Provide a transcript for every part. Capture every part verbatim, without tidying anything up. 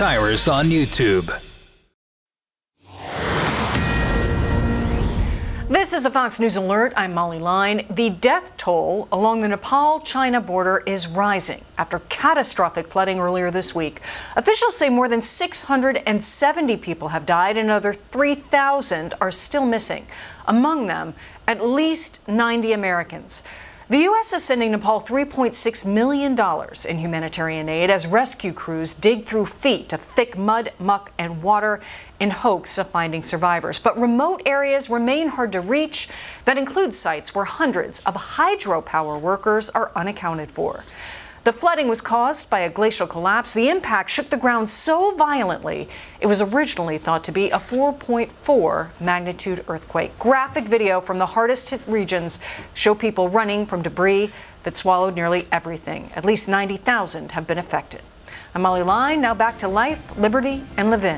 Tires on YouTube. This is a Fox News Alert. I'm Molly Line. The death toll along the Nepal-China border is rising after catastrophic flooding earlier this week. Officials say more than six hundred seventy people have died and another three thousand are still missing. Among them, at least ninety Americans. The U S is sending Nepal three point six million dollars in humanitarian aid as rescue crews dig through feet of thick mud, muck, and water in hopes of finding survivors. But remote areas remain hard to reach. That includes sites where hundreds of hydropower workers are unaccounted for. The flooding was caused by a glacial collapse. The impact shook the ground so violently, it was originally thought to be a four point four magnitude earthquake. Graphic video from the hardest hit regions show people running from debris that swallowed nearly everything. At least ninety thousand have been affected. I'm Molly Line. Now back to life, liberty, and Levin.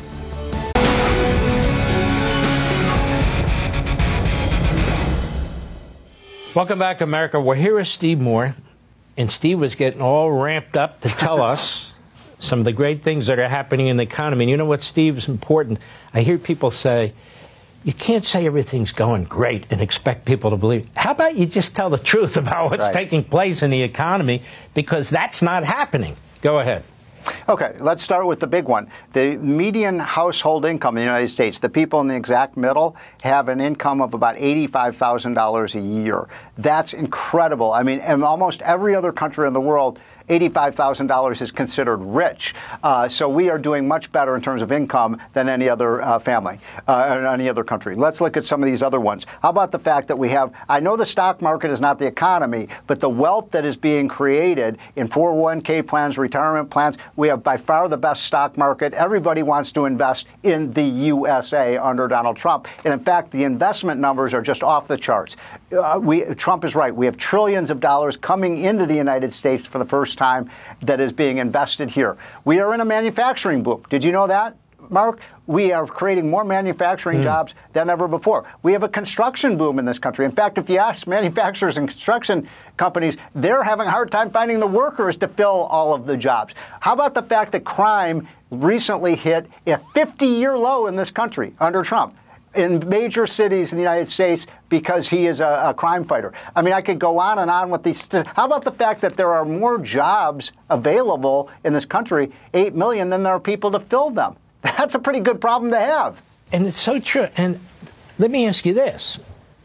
Welcome back, America. We're here with Steve Moore. And Steve was getting all ramped up to tell us some of the great things that are happening in the economy. And you know what, Steve, is important? I hear people say, you can't say everything's going great and expect people to believe. How about you just tell the truth about what's right. taking place in the economy? Because that's not happening. Go ahead. Okay, let's start with the big one. The median household income in the United States, the people in the exact middle, have an income of about eighty-five thousand dollars a year. That's incredible. I mean, in almost every other country in the world, eighty-five thousand dollars is considered rich. Uh, so we are doing much better in terms of income than any other uh, family, uh, in any other country. Let's look at some of these other ones. How about the fact that we have, I know the stock market is not the economy, but the wealth that is being created in four oh one K plans, retirement plans, we have by far the best stock market. Everybody wants to invest in the U S A under Donald Trump. And in fact, the investment numbers are just off the charts. Uh, we, Trump is right. We have trillions of dollars coming into the United States for the first time that is being invested here. We are in a manufacturing boom. Did you know that, Mark? We are creating more manufacturing mm. jobs than ever before. We have a construction boom in this country. In fact, if you ask manufacturers and construction companies, they're having a hard time finding the workers to fill all of the jobs. How about the fact that crime recently hit a fifty-year low in this country under Trump? In major cities in the United States because he is a, a crime fighter. I mean, I could go on and on with these. How about the fact that there are more jobs available in this country, eight million, than there are people to fill them? That's a pretty good problem to have. And it's so true. And let me ask you this.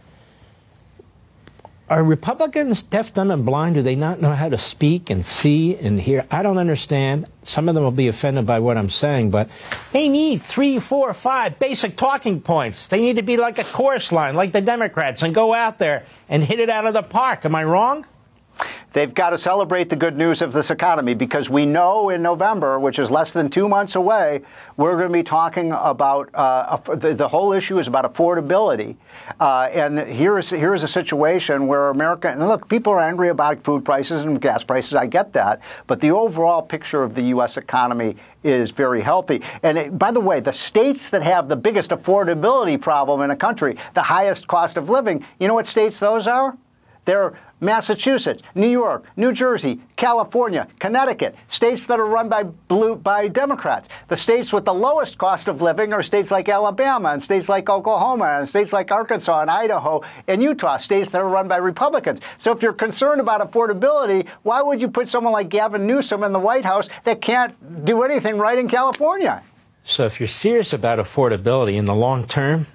Are Republicans deaf, dumb, and blind? Do they not know how to speak and see and hear? I don't understand. Some of them will be offended by what I'm saying, but they need three, four, five basic talking points. They need to be like a chorus line, like the Democrats, and go out there and hit it out of the park. Am I wrong? They've got to celebrate the good news of this economy, because we know in November, which is less than two months away, we're going to be talking about uh, the, the whole issue is about affordability. Uh, and here's here's a situation where America, and look, people are angry about food prices and gas prices. I get that. But the overall picture of the U S economy is very healthy. And it, by the way, the states that have the biggest affordability problem in a country, the highest cost of living, you know what states those are? They're Massachusetts, New York, New Jersey, California, Connecticut, states that are run by blue, by Democrats. The states with the lowest cost of living are states like Alabama and states like Oklahoma and states like Arkansas and Idaho and Utah, states that are run by Republicans. So if you're concerned about affordability, why would you put someone like Gavin Newsom in the White House that can't do anything right in California? So if you're serious about affordability in the long term,